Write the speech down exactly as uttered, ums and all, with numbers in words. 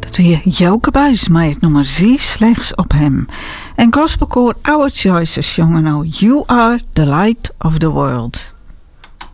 Dat weer Joke Buis, maar het nummer Zie slechts op hem. En gospelkoor Our Choices jongen nou You Are the Light of the World.